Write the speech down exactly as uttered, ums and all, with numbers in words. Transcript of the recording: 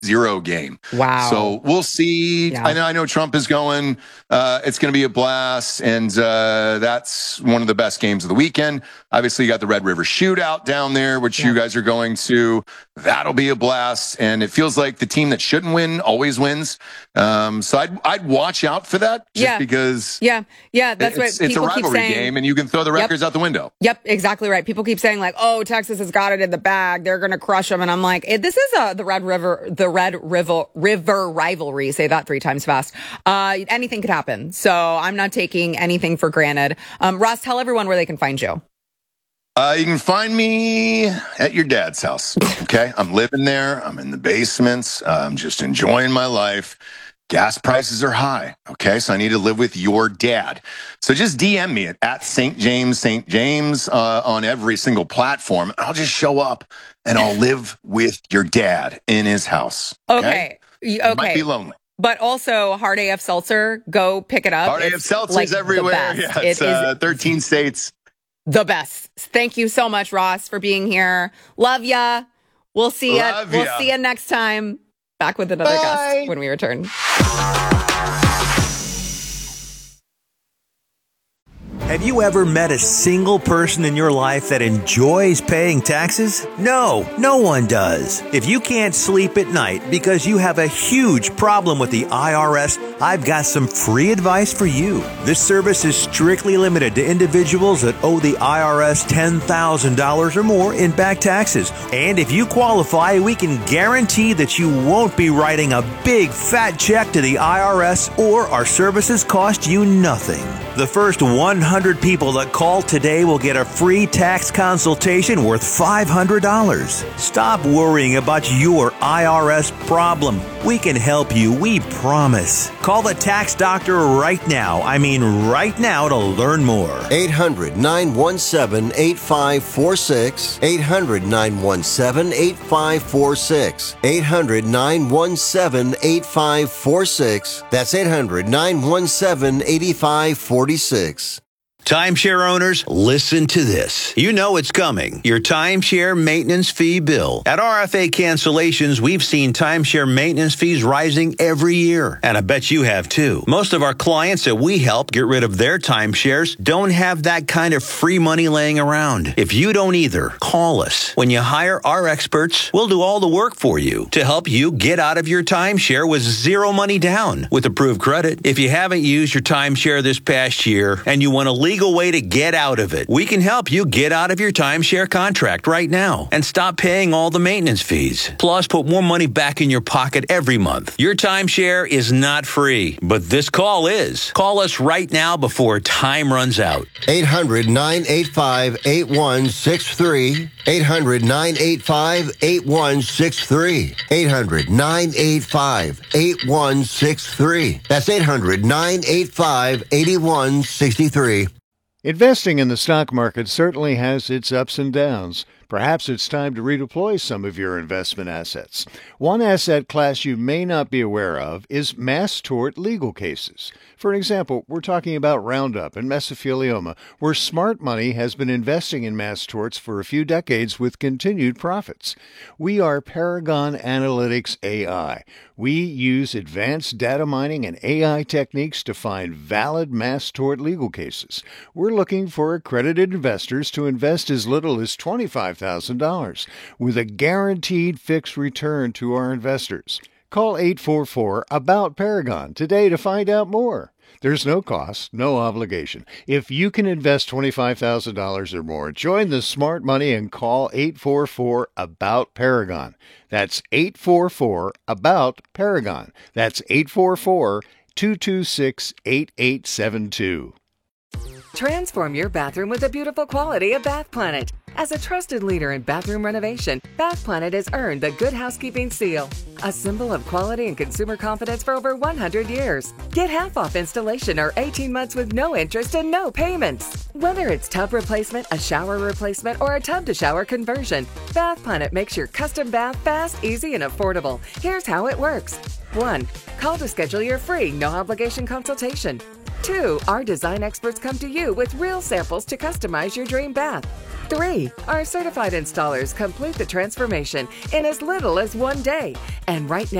zero game. Wow. So we'll see. Yeah. I know I know Trump is going. Uh, it's going to be a blast. And uh, that's one of the best games of the weekend. Obviously, you got the Red River Shootout down there, which Yeah. you guys are going to. That'll be a blast. And it feels like the team that shouldn't win always wins. Um, so I'd, I'd watch out for that just Yeah. because Yeah. Yeah. That's it's, what it's a people keep rivalry saying. game and you can throw the Yep. records out the window. Yep, exactly right. People keep saying like, "Oh, Texas has got it in the bag. They're going to crush them." And I'm like, eh, "This is a the Red River, the Red River River rivalry." Say that three times fast. Uh, anything could happen. So I'm not taking anything for granted. Um, Ross, tell everyone where they can find you. Uh, you can find me at your dad's house. Okay, I'm living there. I'm in the basements. Uh, I'm just enjoying my life. Gas prices are high. Okay, so I need to live with your dad. So just D M me at, at Saint James Saint James uh, on every single platform. I'll just show up and I'll live with your dad in his house. Okay. Okay. You might be lonely. But also, Hard A F Seltzer, go pick it up. Hard A F It's Seltzer's like the everywhere. best. Yeah, It it's is uh, thirteen states. the best. Thank you so much, Ross, for being here. Love ya. We'll see ya. Love We'll ya. see ya next time. Back with another Bye. guest when we return. Have you ever met a single person in your life that enjoys paying taxes? No, no one does. If you can't sleep at night because you have a huge problem with the I R S, I've got some free advice for you. This service is strictly limited to individuals that owe the I R S ten thousand dollars or more in back taxes. And if you qualify, we can guarantee that you won't be writing a big fat check to the I R S or our services cost you nothing. The first one hundred people that call today will get a free tax consultation worth five hundred dollars. Stop worrying about your I R S problem. We can help you, we promise. Call the tax doctor right now. I mean right now to learn more. eight hundred, nine one seven, eight five four six. eight hundred, nine one seven, eight five four six. eight hundred, nine one seven, eight five four six. That's eight hundred, nine one seven, eight five four six. Timeshare owners, listen to this. You know it's coming. Your timeshare maintenance fee bill. At R F A Cancellations, we've seen timeshare maintenance fees rising every year. And I bet you have too. Most of our clients that we help get rid of their timeshares don't have that kind of free money laying around. If you don't either, call us. When you hire our experts, we'll do all the work for you to help you get out of your timeshare with zero money down with approved credit. If you haven't used your timeshare this past year and you want to leave legal way to get out of it. We can help you get out of your timeshare contract right now and stop paying all the maintenance fees. Plus, put more money back in your pocket every month. Your timeshare is not free, but this call is. Call us right now before time runs out. eight hundred, nine eight five, eight one six three. eight hundred, nine eight five, eight one six three. eight hundred, nine eight five, eight one six three. That's eight hundred, nine eight five, eight one six three. Investing in the stock market certainly has its ups and downs. Perhaps it's time to redeploy some of your investment assets. One asset class you may not be aware of is mass tort legal cases. For example, we're talking about Roundup and mesothelioma, where smart money has been investing in mass torts for a few decades with continued profits. We are Paragon Analytics A I. We use advanced data mining and A I techniques to find valid mass tort legal cases. We're looking for accredited investors to invest as little as twenty-five thousand dollars with a guaranteed fixed return to our investors. Call eight four four, A B O U T, Paragon today to find out more. There's no cost, no obligation. If you can invest twenty-five thousand dollars or more, join the smart money and call eight four four, A B O U T, Paragon. That's eight four four, A B O U T, Paragon. That's eight four four, two two six, eight eight seven two. Transform your bathroom with the beautiful quality of Bath Planet. As a trusted leader in bathroom renovation, Bath Planet has earned the Good Housekeeping seal, a symbol of quality and consumer confidence for over one hundred years. Get half off installation or eighteen months with no interest and no payments. Whether it's tub replacement, a shower replacement, or a tub-to-shower conversion, Bath Planet makes your custom bath fast, easy, and affordable. Here's how it works. one. Call to schedule your free, no-obligation consultation. two. Our design experts come to you with real samples to customize your dream bath. Three, our certified installers complete the transformation in as little as one day. And right now,